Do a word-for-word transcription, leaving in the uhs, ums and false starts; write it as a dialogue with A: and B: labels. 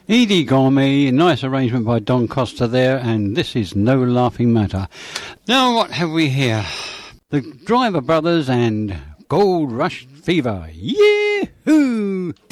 A: Edie Gourmet, nice arrangement by Don Costa there, and this is No Laughing Matter. Now what have we here? The Driver Brothers and Gold Rush Fever. Yee-hoo!